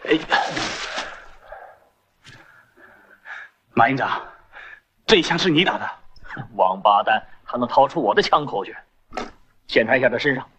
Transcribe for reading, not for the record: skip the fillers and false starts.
哎，马营长，这一枪是你打的？ 王八蛋，还能掏出我的枪口去？检查一下他身上。